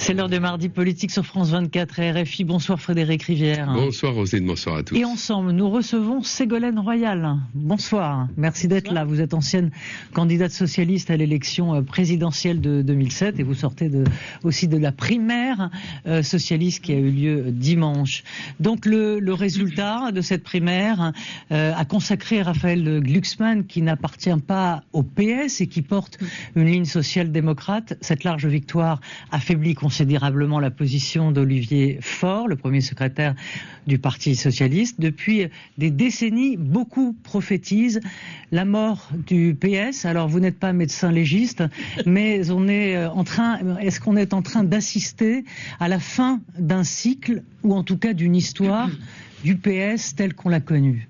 C'est l'heure des mardis politiques sur France 24 et RFI. Bonsoir Frédéric Rivière. Bonsoir Roselyne, bonsoir à tous. Et ensemble, nous recevons Ségolène Royal. Bonsoir, merci d'être là. Vous êtes ancienne candidate socialiste à l'élection présidentielle de 2007 et vous sortez aussi de la primaire socialiste qui a eu lieu dimanche. Donc le résultat de cette primaire a consacré Raphaël Glucksmann, qui n'appartient pas au PS et qui porte une ligne social-démocrate. Cette large victoire affaiblit considérablement la position d'Olivier Faure, le premier secrétaire du Parti socialiste. Depuis des décennies, beaucoup prophétisent la mort du PS. Alors vous n'êtes pas médecin légiste, mais est-ce qu'on est en train d'assister à la fin d'un cycle, ou en tout cas d'une histoire du PS telle qu'on l'a connue?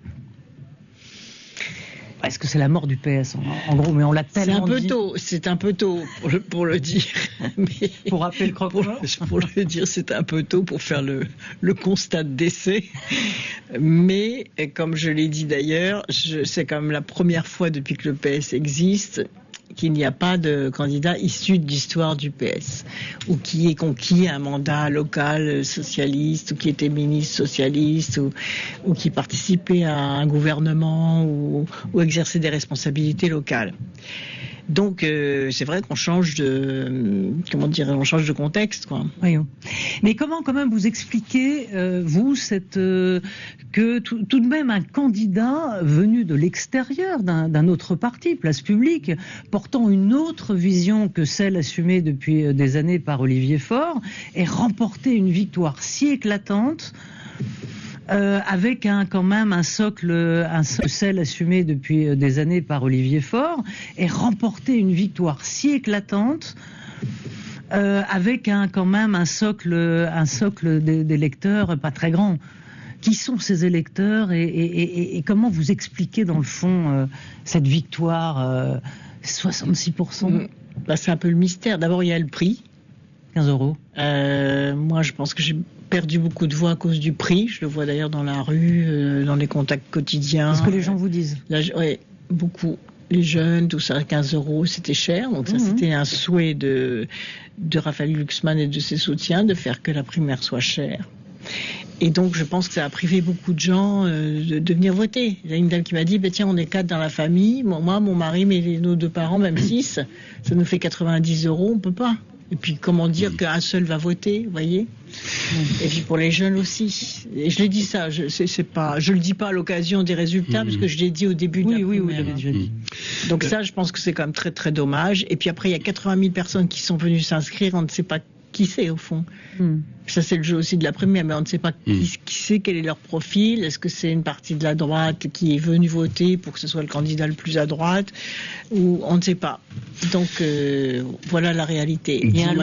Est-ce que c'est la mort du PS en gros, mais on l'a tellement dit. C'est un peu tôt pour le dire. Mais pour rappeler le croque-mort. Pour le dire, c'est un peu tôt pour faire le constat de décès. Mais comme je l'ai dit d'ailleurs, c'est quand même la première fois depuis que le PS existe qu'il n'y a pas de candidat issu de l'histoire du PS, ou qui ait conquis un mandat local socialiste, ou qui était ministre socialiste, ou qui participait à un gouvernement, ou exerçait des responsabilités locales. Donc c'est vrai qu'on change de contexte, quoi. Oui. Mais comment quand même vous expliquez que tout de même un candidat venu de l'extérieur d'un autre parti, Place Publique, portant une autre vision que celle assumée depuis des années par Olivier Faure, ait remporté une victoire si éclatante? Avec quand même un socle, celle assumée depuis des années par Olivier Faure, et remporter une victoire si éclatante, avec quand même un socle d'électeurs pas très grand. Qui sont ces électeurs et comment vous expliquez dans le fond cette victoire 66%? C'est un peu le mystère. D'abord, il y a le prix. 15 €. Moi, je pense que j'ai perdu beaucoup de voix à cause du prix. Je le vois d'ailleurs dans la rue, dans les contacts quotidiens. C'est ce que les gens vous disent? Oui, beaucoup. Les jeunes, tout ça, 15 €, c'était cher. Donc ça, c'était un souhait de Raphaël Glucksmann et de ses soutiens de faire que la primaire soit chère. Et donc, je pense que ça a privé beaucoup de gens de venir voter. Il y a une dame qui m'a dit, tiens, on est 4 dans la famille. Moi, mon mari, mais nos 2 parents, même 6, ça nous fait 90 €, on peut pas. Et puis, comment dire qu'un seul va voter, vous voyez? Et puis pour les jeunes aussi. Et je l'ai dit ça, je le dis pas à l'occasion des résultats, parce que je l'ai dit au début de la primaire. Oui, vous l'avez déjà dit. Donc ça, je pense que c'est quand même très très dommage. Et puis après, il y a 80 000 personnes qui sont venues s'inscrire, on ne sait pas qui c'est au fond. Ça, c'est le jeu aussi de la primaire, mais on ne sait pas qui c'est, quel est leur profil. Est-ce que c'est une partie de la droite qui est venue voter pour que ce soit le candidat le plus à droite, ou on ne sait pas. Donc voilà la réalité.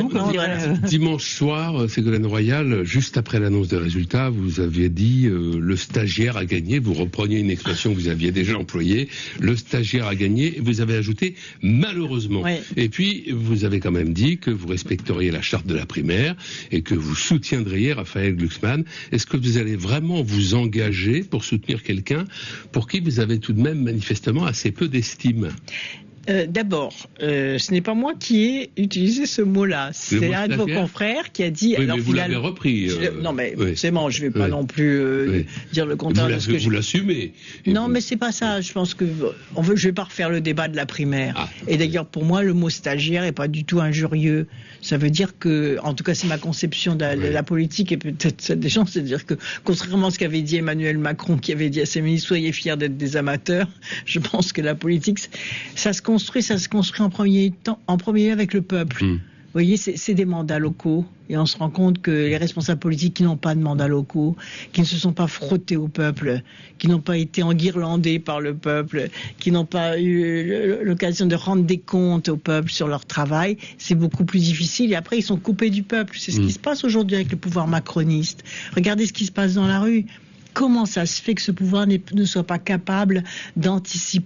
Dimanche soir, Ségolène Royal, juste après l'annonce des résultats, vous aviez dit le stagiaire a gagné. Vous repreniez une expression que vous aviez déjà employée. Le stagiaire a gagné. Et vous avez ajouté malheureusement. Oui. Et puis vous avez quand même dit que vous respecteriez la charte de la primaire et que vous soutiendriez Raphaël Glucksmann. Est-ce que vous allez vraiment vous engager pour soutenir quelqu'un pour qui vous avez tout de même manifestement assez peu d'estime? D'abord, ce n'est pas moi qui ai utilisé ce mot-là. C'est un de vos confrères qui a dit. Oui, alors, mais vous l'avez repris. Non, mais c'est bon, je ne vais pas non plus dire le contraire. Vous l'assumez. Non, mais c'est pas ça. Je pense que je ne vais pas refaire le débat de la primaire. Et d'ailleurs, pour moi, le mot stagiaire n'est pas du tout injurieux. Ça veut dire que, en tout cas, c'est ma conception de la politique et peut-être celle des gens, c'est-à-dire que, contrairement à ce qu'avait dit Emmanuel Macron, qui avait dit à ses ministres, soyez fiers d'être des amateurs, je pense que la politique, ça se construit en premier lieu avec le peuple. Vous voyez, c'est des mandats locaux. Et on se rend compte que les responsables politiques qui n'ont pas de mandats locaux, qui ne se sont pas frottés au peuple, qui n'ont pas été enguirlandés par le peuple, qui n'ont pas eu l'occasion de rendre des comptes au peuple sur leur travail, c'est beaucoup plus difficile. Et après, ils sont coupés du peuple. C'est ce qui se passe aujourd'hui avec le pouvoir macroniste. Regardez ce qui se passe dans la rue. Comment ça se fait que ce pouvoir ne soit pas capable d'anticiper